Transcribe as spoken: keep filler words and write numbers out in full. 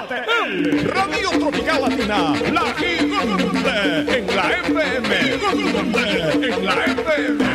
el Radio Tropical Latina, la Gigante, en la F M, en la F M.